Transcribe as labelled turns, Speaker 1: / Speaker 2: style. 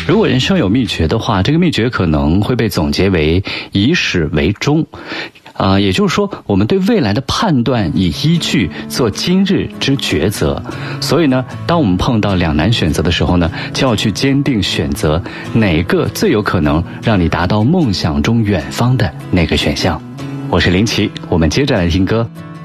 Speaker 1: 如果人生有秘诀的话，这个秘诀可能会被总结为以始为终。也就是说，我们对未来的判断以依据做今日之抉择。所以呢，当我们碰到两难选择的时候呢，就要去坚定选择哪个最有可能让你达到梦想中远方的那个选项。我是林奇，我们接着来听歌。